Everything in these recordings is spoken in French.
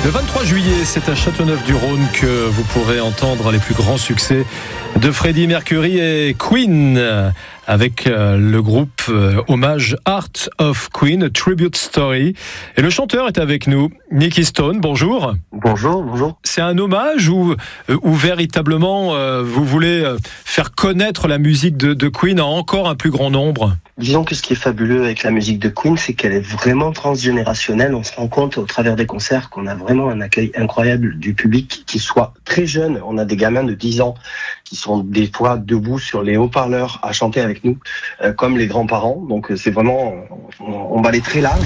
Le 23 juillet, c'est à Châteauneuf-du-Rhône que vous pourrez entendre les plus grands succès de Freddie Mercury et Queen avec le groupe hommage Art of Queen, a Tribute Story. Et le chanteur est avec nous, Nicky Stone. Bonjour. Bonjour. C'est un hommage ou véritablement vous voulez faire connaître la musique de Queen à encore un plus grand nombre ? Disons que ce qui est fabuleux avec la musique de Queen, c'est qu'elle est vraiment transgénérationnelle. On se rend compte au travers des concerts qu'on a vraiment un accueil incroyable du public, qui soit très jeune. On a des gamins de 10 ans qui sont des fois debout sur les haut-parleurs à chanter avec nous, comme les grands-parents. Donc c'est vraiment, on va aller très large.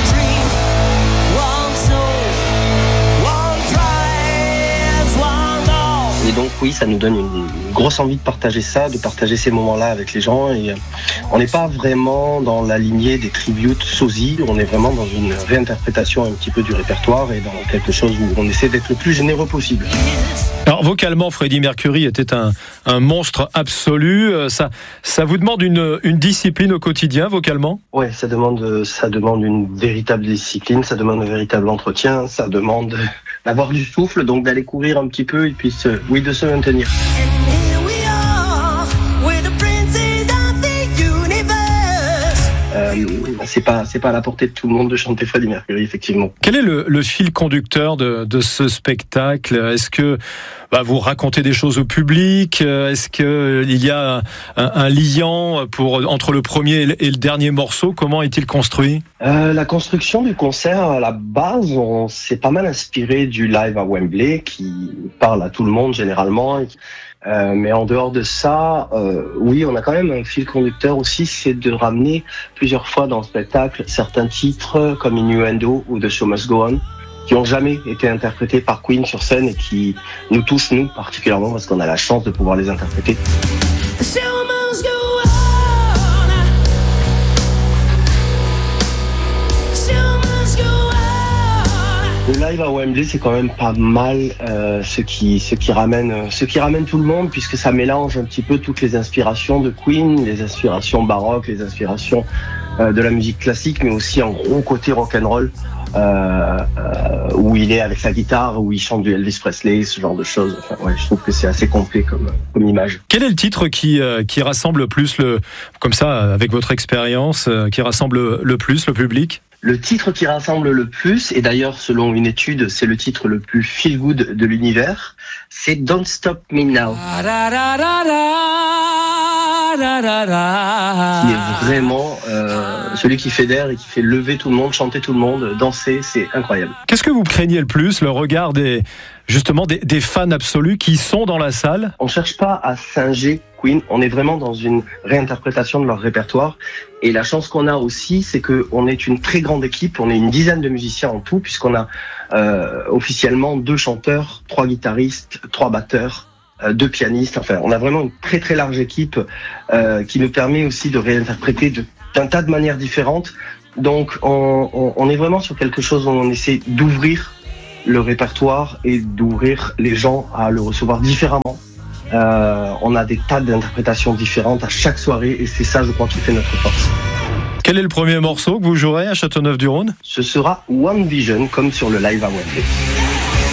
Et donc oui, ça nous donne une grosse envie de partager ça, de partager ces moments-là avec les gens. Et on n'est pas vraiment dans la lignée des tributes sosie, on est vraiment dans une réinterprétation un petit peu du répertoire et dans quelque chose où on essaie d'être le plus généreux possible. Alors vocalement, Freddie Mercury était un monstre absolu. Ça vous demande une discipline au quotidien, vocalement ? Ouais, ça demande une véritable discipline, ça demande un véritable entretien, ça demande d'avoir du souffle, donc d'aller courir un petit peu et puis de se maintenir. C'est pas à la portée de tout le monde de chanter Freddie Mercury, effectivement. Quel est le fil conducteur de ce spectacle ? Est-ce que vous racontez des choses au public ? Est-ce qu'il y a un liant entre le premier et le dernier morceau ? Comment est-il construit ? La construction du concert, à la base, on s'est pas mal inspiré du live à Wembley, qui parle à tout le monde généralement. Mais en dehors de ça, oui, on a quand même un fil conducteur aussi, c'est de ramener plusieurs fois dans le spectacle certains titres comme Innuendo ou The Show Must Go On, qui n'ont jamais été interprétés par Queen sur scène et qui nous touchent, nous, particulièrement, parce qu'on a la chance de pouvoir les interpréter. Le live à Wembley, c'est quand même pas mal ce qui ramène tout le monde, puisque ça mélange un petit peu toutes les inspirations de Queen, les inspirations baroques, les inspirations de la musique classique, mais aussi un gros côté rock'n'roll où il est avec sa guitare, où il chante du Elvis Presley, ce genre de choses. Enfin, ouais, je trouve que c'est assez complet comme image. Quel est le titre qui rassemble le plus, comme ça, avec votre expérience, qui rassemble le plus le public ? Le titre qui rassemble le plus, et d'ailleurs selon une étude, c'est le titre le plus feel-good de l'univers, c'est Don't Stop Me Now. Qui est vraiment celui qui fédère et qui fait lever tout le monde, chanter tout le monde, danser, c'est incroyable. Qu'est-ce que vous craignez le plus, le regard des fans absolus qui sont dans la salle ? On cherche pas à singer Queen, on est vraiment dans une réinterprétation de leur répertoire. Et la chance qu'on a aussi, c'est qu'on est une très grande équipe, on est une dizaine de musiciens en tout, puisqu'on a officiellement 2 chanteurs, 3 guitaristes, 3 batteurs, 2 pianistes. Enfin, on a vraiment une très très large équipe qui nous permet aussi de réinterpréter d'un tas de manières différentes. Donc on est vraiment sur quelque chose où on essaie d'ouvrir le répertoire et d'ouvrir les gens à le recevoir différemment. On a des tas d'interprétations différentes à chaque soirée et c'est ça, je crois, qui fait notre force. Quel est le premier morceau que vous jouerez à Châteauneuf-du-Rhône ? Ce sera One Vision, comme sur le live à Wembley.